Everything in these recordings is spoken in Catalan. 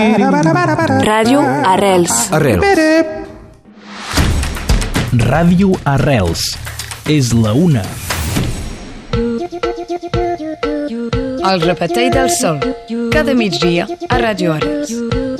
Ràdio Arrels. Ràdio Arrels. És la una. El repetell del sol. Cada migdia a Ràdio Arrels.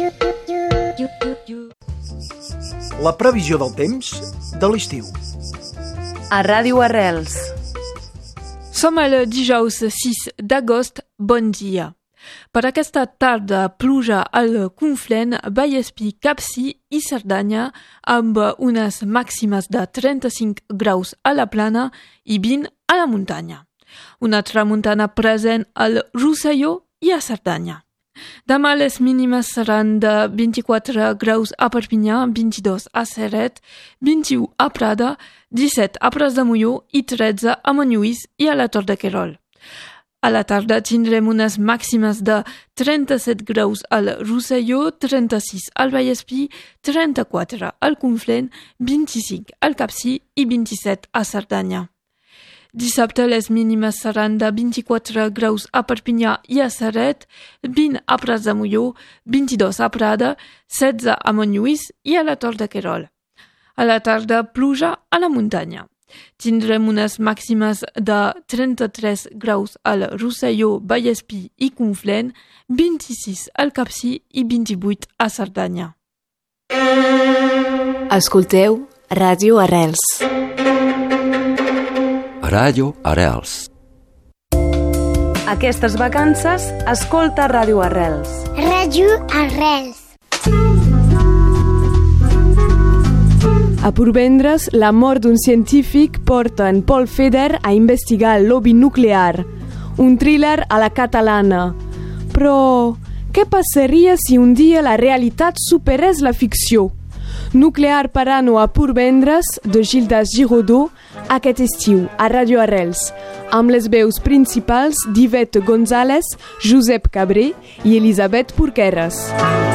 La previsió del temps de l'estiu. A Ràdio Arrels. Som el dijous 6 d'agost. Bon dia. Per aquesta tarda, pluja al Conflent, Vallespir, Capcir i Cerdanya, amb unes màximes de 35 graus a la plana i 20 a la muntanya. Una tramuntana present al Rosselló i a Cerdanya. Demà les mínimes seran de 24 graus a Perpinyà, 22 a Ceret, 21 a Prada, 17 a Pras de Molló i 13 a Montlluís i a la Tor de Querol. A la tarda tindrem unes màximes de 37 graus al Rosselló, 36 al Vallespir, 34 al Conflent, 25 al Capcir i 27 a Cerdanya. Dissabte les mínimes seran de 24 graus a Perpinyà i a Ceret, 20 a Pras de Molló, 22 a Prada, 16 a Montlluís i a la Tor de Querol. A la tarda pluja a la muntanya. Tindrem unes màximes de 33 graus al Rosselló, Vallespir i Conflent, 26 al Capcir i 28 a Cerdanya. Escolteu Ràdio Arrels. Ràdio Arrels. Aquestes vacances, escolta Ràdio Arrels. Ràdio Arrels. A Portvendres, la mort d'un científic porta en Paul Feder a investigar el lobby nuclear, un thriller a la catalana. Però què passaria si un dia la realitat superés la ficció? Nuclear Parano a Portvendres, de Gildas Girodó, aquest estiu a Ràdio Arrels, amb les veus principals d'Ivette González, Josep Cabré i Elisabet Porqueres.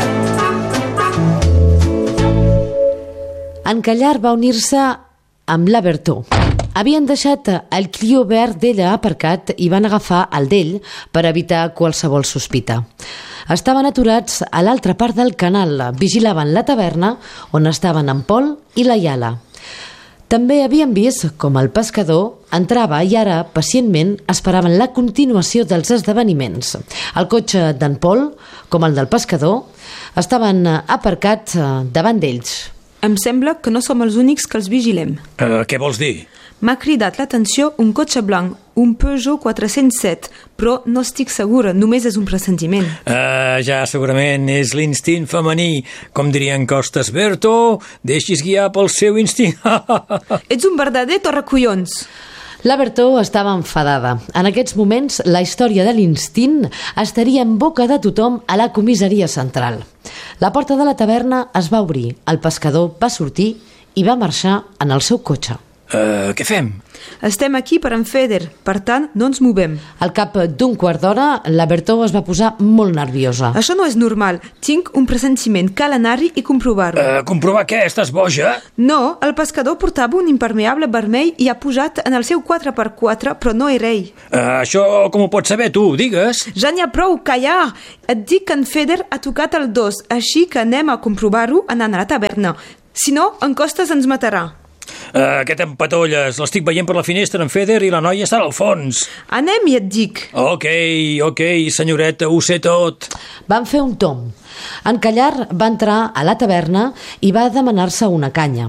En Callar va unir-se amb la Bertó. Havien deixat el Clio verd d'ella aparcat i van agafar el d'ell per evitar qualsevol sospita. Estaven aturats a l'altra part del canal, vigilaven la taverna on estaven en Pol i la Iala. També havien vist com el pescador entrava i ara, pacientment, esperaven la continuació dels esdeveniments. El cotxe d'en Pol, com el del pescador, estaven aparcats davant d'ells. Em sembla que no som els únics que els vigilem. Què vols dir? M'ha cridat l'atenció un cotxe blanc, un Peugeot 407, però no estic segura, només és un pressentiment. Ja segurament és l'instint femení. Com dirien Costes, Berto, deixis guiar pel seu instint. Ets un verdader torracollons. La Bertó estava enfadada. En aquests moments, la història de l'instint estaria en boca de tothom a la comissaria central. La porta de la taverna es va obrir, el pescador va sortir i va marxar en el seu cotxe. Què fem? Estem aquí per en Feder, per tant, no ens movem. Al cap d'un quart d'hora, la Bertó es va posar molt nerviosa. Això no és normal. Tinc un pressentiment. Cal anar-hi i comprovar-ho. Comprovar què? Estàs boja? No, el pescador portava un impermeable vermell i ha pujat en el seu 4x4, però no era ell. Això com ho pots saber, tu? Digues. Ja n'hi ha prou, callar! Et dic que en Feder ha tocat el 2, així que anem a comprovar-ho anant a la taverna. Si no, en Costes ens matarà. Què t'empatolles? L'estic veient per la finestra, en Feder, i la noia està al fons. Anem i et dic. Ok, senyoreta, ho sé tot. Van fer un tomb. En Callar va entrar a la taverna i va demanar-se una canya.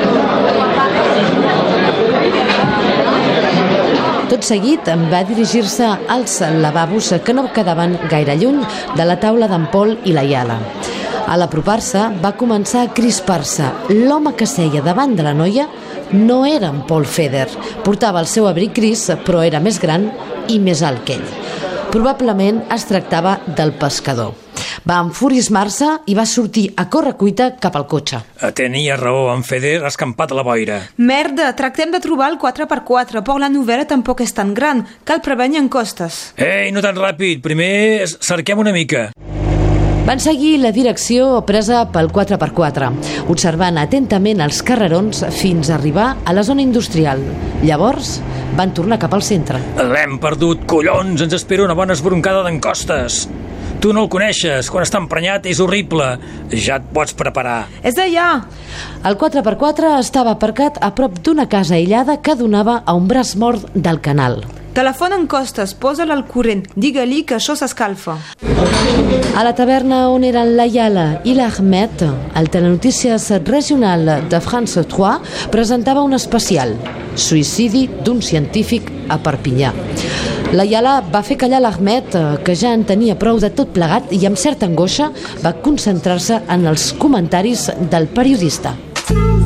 Tot seguit va dirigir-se als lavabos que no quedaven gaire lluny de la taula d'en Pol i la Iala. A l'apropar-se va començar a crispar-se. L'home que seia davant de la noia no era en Paul Feder. Portava el seu abric gris, però era més gran i més alt que ell. Probablement es tractava del pescador. Va enfurismar-se i va sortir a correcuita cap al cotxe. Tenia raó, en Feder ha escampat a la boira. Merda, tractem de trobar el 4x4, però la novel·la tampoc és tan gran. Cal prevenir en Costes. Ei, no tan ràpid. Primer cerquem una mica. Van seguir la direcció presa pel 4x4, observant atentament els carrerons fins a arribar a la zona industrial. Llavors van tornar cap al centre. L'hem perdut, collons! Ens espera una bona esbroncada d'en Costes. Tu no el coneixes. Quan està emprenyat és horrible. Ja et pots preparar. És allà. El 4x4 estava aparcat a prop d'una casa aïllada que donava a un braç mort del canal. Telefona en Costes, posa'l al corrent. Digue-li que això s'escalfa. A la taverna on eren la Yala i l'Ahmed, el telenotícies regional de France 3 presentava un especial: suïcidi d'un científic a Perpinyà. La Yala va fer callar l'Ahmed, que ja en tenia prou de tot plegat, i amb certa angoixa va concentrar-se en els comentaris del periodista.